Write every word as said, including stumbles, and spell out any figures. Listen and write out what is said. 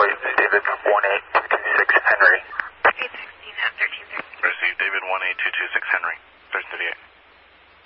for you. This is David one eight two two six Henry. eight sixteen at thirteen thirty. Received David one eight two two six Henry. thirteen thirty-eight.